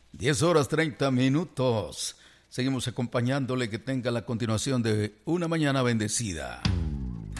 10 horas 30 minutos. Seguimos acompañándole, que tenga la continuación de una mañana bendecida.